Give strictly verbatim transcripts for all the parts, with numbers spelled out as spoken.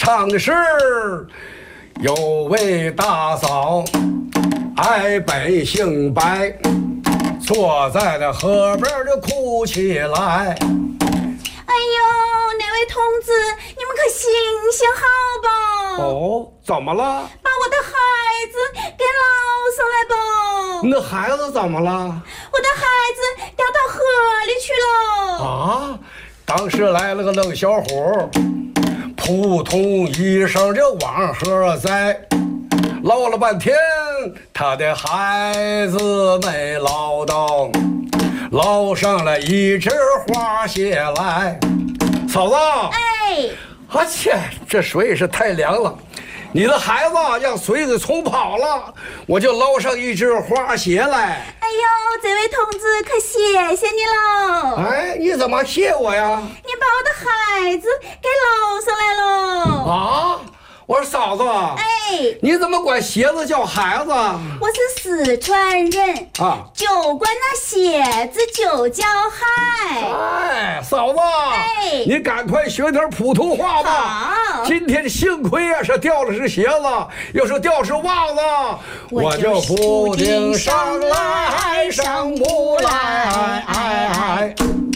唱的是有位大嫂爱百姓白，坐在那河边就哭起来。 哎呦，哪位同志，你们可行行好吧？ 哦，怎么了？ 把我的孩子给捞上来吧。 那孩子怎么了？ 我的孩子掉到河里去了。 啊！当时来了个冷小伙，扑通一声就往河栽，捞了半天，他的孩子没捞到，捞上来一只花蟹来。嫂子， 哎， 啊切，这水是太凉了，你的孩子让水给冲跑了，我就捞上一只花蟹来。 哎呦，这位同志可谢谢你了。 哎，你怎么谢我呀？ 你把我的孩子给捞上来了。 啊！我说嫂子， 哎， 你怎么管鞋子叫孩子？ 我是四川人啊， 就管那鞋子就叫孩。 哎，嫂子， 哎， 你赶快学点普通话吧。 好， 今天幸亏啊是掉的是鞋子，要是掉是袜子，我就不顶上来上不来。哎哎，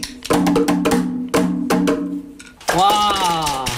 哇！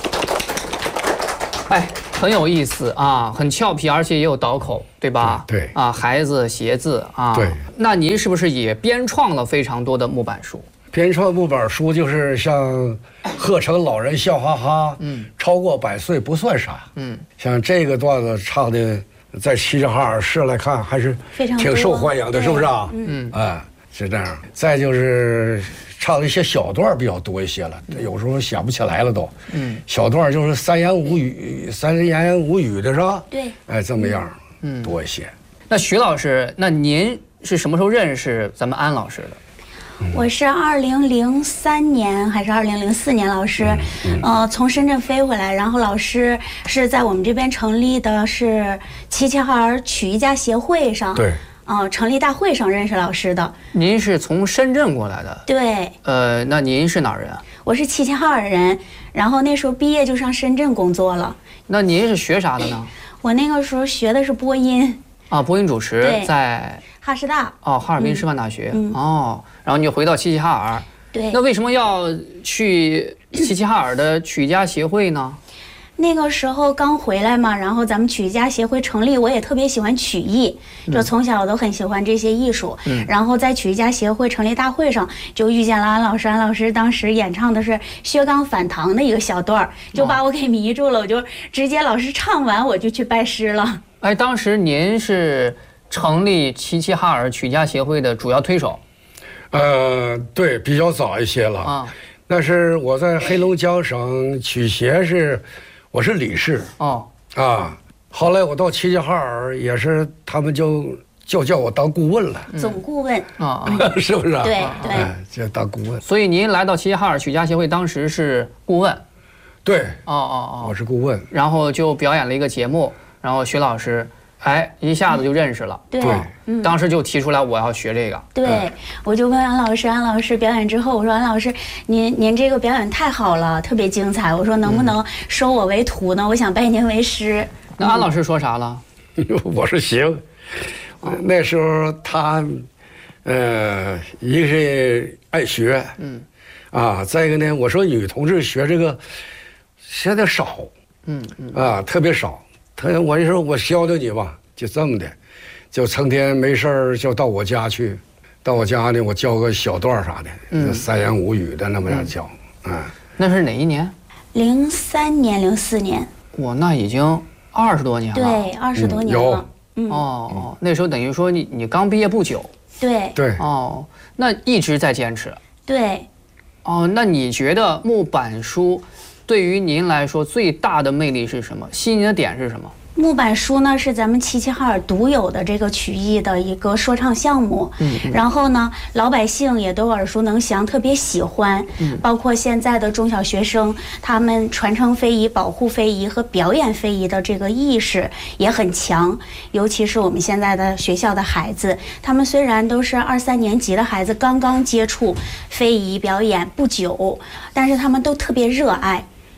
哎，很有意思啊，很俏皮，而且也有倒口，对吧？ 对对啊，孩子、鞋子啊。 对。 那您是不是也编创了非常多的木板书？ 编创木板书就是像贺成老人笑哈哈，嗯，超过百岁不算傻，嗯，像这个段子唱的，在齐齐哈尔市来看还是挺受欢迎的，是不是啊？嗯，哎，是这样。再就是唱的一些小段比较多一些了，有时候想不起来了都。嗯，小段就是三言五语、三言五语的是吧？ 对， 哎，这么样，嗯，多一些。 那徐老师，那您是什么时候认识咱们安老师的？ 我是二零零三年还是二零零四年，老师，呃，从深圳飞回来，然后老师是在我们这边成立的是齐齐哈尔曲艺家协会上， 对， 呃，成立大会上认识老师的。 您是从深圳过来的？ 对。 呃，那您是哪儿人啊？ 我是齐齐哈尔人，然后那时候毕业就上深圳工作了。 那您是学啥的呢？ 我那个时候学的是播音。 啊，播音主持在哈师大。 哦，哈尔滨师范大学。嗯、哦，然后你就回到齐齐哈尔。 对。 那为什么要去齐齐哈尔的曲艺家协会呢？ 那个时候刚回来嘛，然后咱们曲艺家协会成立，我也特别喜欢曲艺，就从小都很喜欢这些艺术。嗯。然后在曲艺家协会成立大会上，就遇见了安老师。安老师当时演唱的是薛刚反唐的一个小段，就把我给迷住了。我就直接老师唱完，我就去拜师了。 哎，当时您是成立齐齐哈尔曲艺家协会的主要推手？ 呃，对，比较早一些了啊。那是我在黑龙江省曲协是。我是理事哦啊，后来我到齐齐哈尔也是，他们就就叫我当顾问了， 总顾问啊， 是不是啊？ 对对， 就当顾问。 所以您来到齐齐哈尔曲艺家协会，当时是顾问。 对， 哦哦哦， 我是顾问。 然后就表演了一个节目，然后徐老师，哎，一下子就认识了。 对， 嗯，当时就提出来我要学这个。 对，我就问安老师，安老师表演之后，我说安老师，您您这个表演太好了，特别精彩。我说能不能收我为徒呢？我想拜您为师。 那安老师说啥了？ 我说行。那时候他，呃，一个是爱学，嗯，啊，再一个呢，我说女同志学这个现在少，嗯嗯，啊，特别少。他我就说我教教你吧，就这么的，就成天没事儿就到我家去，到我家呢，我教个小段啥的，嗯，三言五语的那么样教，嗯。啊， 那是哪一年？ 零三年、零四年。 哇，那已经二十多年了。 对，二十多年了。 嗯，哦哦，那时候等于说你你刚毕业不久。 对对。 哦，那一直在坚持。 对。 哦，那你觉得木板书对于您来说最大的魅力是什么？吸引的点是什么？ 木板书呢是咱们齐齐哈尔独有的这个曲艺的一个说唱项目，嗯，然后呢，老百姓也都耳熟能详，特别喜欢，嗯，包括现在的中小学生，他们传承非遗、保护非遗和表演非遗的这个意识也很强，尤其是我们现在的学校的孩子，他们虽然都是二三年级的孩子，刚刚接触非遗表演不久，但是他们都特别热爱。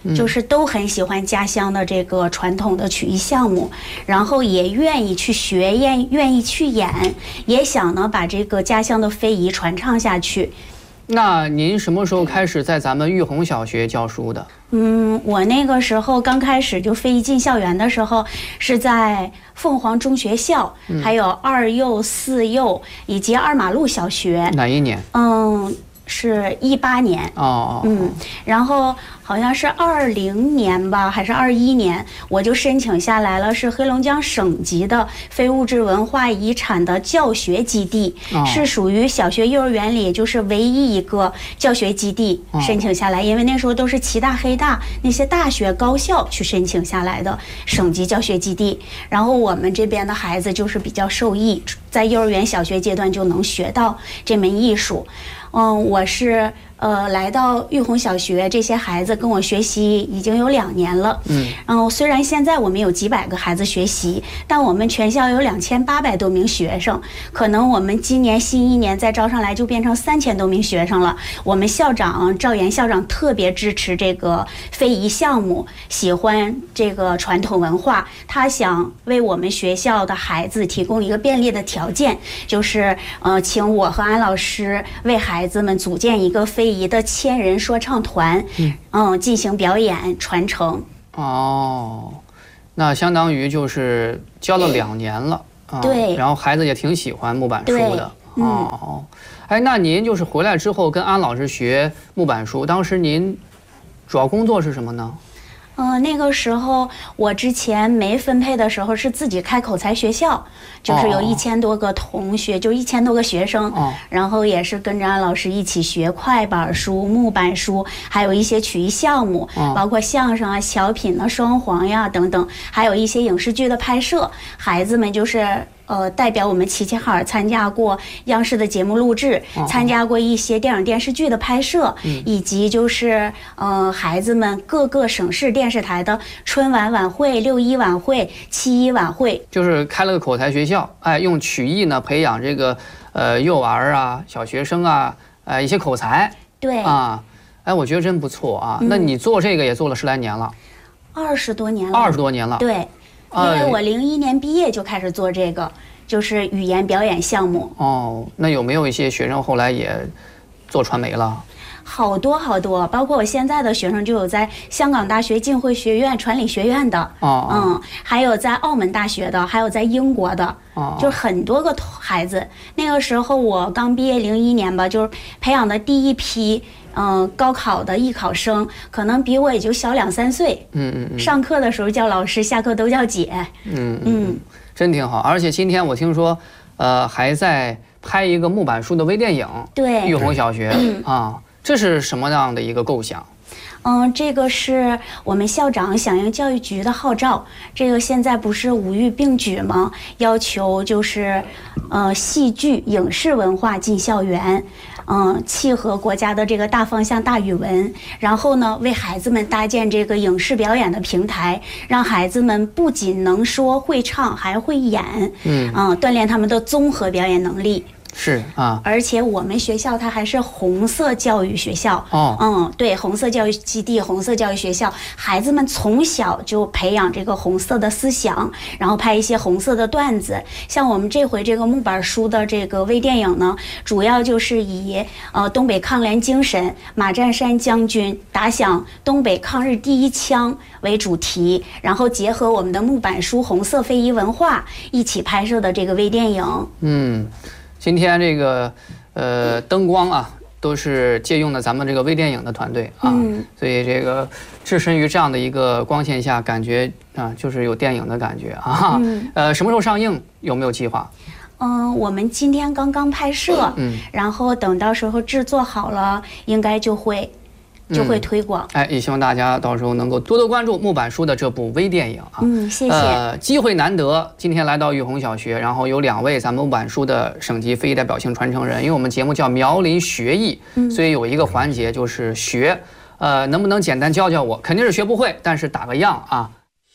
就是都很喜欢家乡的这个传统的曲艺项目，然后也愿意去学，愿愿意去演，也想呢把这个家乡的非遗传唱下去。 那您什么时候开始在咱们玉红小学教书的？ 嗯，我那个时候刚开始就非遗进校园的时候，是在凤凰中学校，嗯、还有二幼、四幼以及二马路小学。 哪一年？ 嗯。是一八年哦， 嗯，然后好像是二零年吧，还是二一年，我就申请下来了，是黑龙江省级的非物质文化遗产的教学基地，哦、是属于小学幼儿园里就是唯一一个教学基地申请下来，哦、因为那时候都是齐大、黑大那些大学高校去申请下来的省级教学基地，然后我们这边的孩子就是比较受益，在幼儿园、小学阶段就能学到这门艺术。嗯，我是呃来到玉红小学，这些孩子跟我学习已经有两年了。嗯，然后虽然现在我们有几百个孩子学习，但我们全校有两千八百多名学生，可能我们今年新一年再招上来就变成三千多名学生了。我们校长赵岩校长特别支持这个非遗项目，喜欢这个传统文化，他想为我们学校的孩子提供一个便利的条件，就是呃请我和安老师为孩子孩子们组建一个非遗的千人说唱团，嗯，嗯，进行表演传承。 哦，那相当于就是教了两年了，啊、 对， 然后孩子也挺喜欢木板书的。 嗯、 哦，哎，那您就是回来之后跟安老师学木板书，当时您主要工作是什么呢？ 呃，那个时候我之前没分配的时候是自己开口才学校，就是有一千多个同学， oh. 就一千多个学生， oh. 然后也是跟着安老师一起学快板书、木板书，还有一些曲艺项目， oh. 包括相声啊、小品啊、双簧呀等等，还有一些影视剧的拍摄，孩子们就是。呃，代表我们齐齐哈尔参加过央视的节目录制，哦、参加过一些电影电视剧的拍摄，嗯、以及就是呃孩子们各个省市电视台的春晚晚会、六一晚会、七一晚会， 就是开了个口才学校，哎，用曲艺呢培养这个呃幼儿啊、小学生啊，呃一些口才， 对啊，哎，我觉得真不错啊。嗯、那你做这个也做了十来年了， 二十多年了， 二十多年了， 对。因为我零一年毕业就开始做这个，就是语言表演项目。 哦，那有没有一些学生后来也做传媒了？ 好多好多，包括我现在的学生就有在香港大学浸会学院传理学院的， 哦， 嗯，还有在澳门大学的，还有在英国的，哦，就是很多个孩子。那个时候我刚毕业零一年吧，就是培养的第一批。嗯，高考的艺考生可能比我也就小两三岁。 嗯嗯嗯。 上课的时候叫老师，下课都叫姐。 嗯嗯，真挺好。而且今天我听说，呃，还在拍一个木板书的微电影。 对。 玉红小学、嗯、啊，这是什么样的一个构想？ 嗯，这个是我们校长响应教育局的号召。这个现在不是五育并举吗？要求就是，呃，戏剧、影视文化进校园。嗯，契合国家的这个大方向、大语文，然后呢，为孩子们搭建这个影视表演的平台，让孩子们不仅能说会唱，还会演，嗯，嗯，锻炼他们的综合表演能力。 是啊， 而且我们学校它还是红色教育学校哦， 嗯，对，红色教育基地、红色教育学校，孩子们从小就培养这个红色的思想，然后拍一些红色的段子。像我们这回这个木板书的这个微电影呢，主要就是以呃东北抗联精神，马占山将军打响东北抗日第一枪为主题，然后结合我们的木板书红色非遗文化一起拍摄的这个微电影。 嗯。今天这个呃灯光啊，都是借用了咱们这个微电影的团队啊，嗯、所以这个置身于这样的一个光线下，感觉啊就是有电影的感觉啊。嗯、呃，什么时候上映？有没有计划？ 嗯，我们今天刚刚拍摄，嗯，然后等到时候制作好了，应该就会。就会推广、 嗯，哎，也希望大家到时候能够多多关注木板书的这部微电影啊。 嗯，谢谢。 呃，机会难得，今天来到玉红小学，然后有两位咱们木板书的省级非遗代表性传承人，因为我们节目叫苗林学艺，嗯、所以有一个环节就是学。呃，能不能简单教教我？肯定是学不会，但是打个样啊。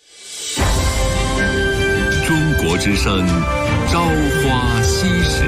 中国之声，朝花夕拾。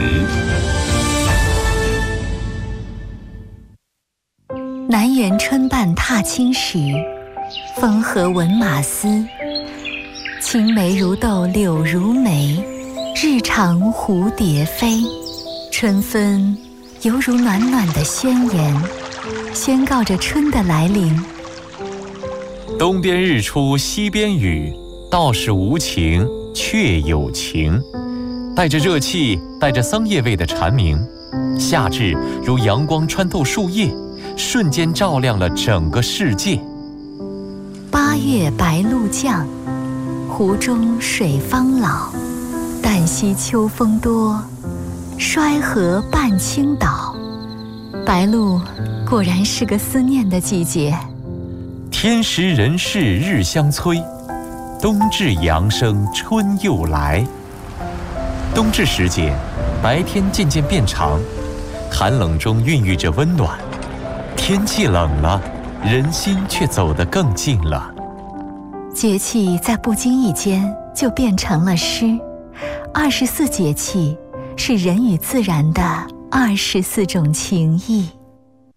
南园春半踏青时， 风和闻马嘶。青梅如豆柳如眉，日长蝴蝶飞。春分犹如暖暖的宣言，宣告着春的来临。 东边日出西边雨，道是无晴却有晴。带着热气，带着桑叶味的蝉鸣，夏至如阳光穿透树叶，瞬间照亮了整个世界。 八月白露降，湖中水方老。旦夕秋风多，衰河半倾倒。白露果然是个思念的季节。 天时人事日相催，冬至阳生春又来。冬至时节，白天渐渐变长，寒冷中孕育着温暖。天气冷了，人心却走得更近了。 节气在不经意间就变成了诗。二十四节气是人与自然的二十四种情谊。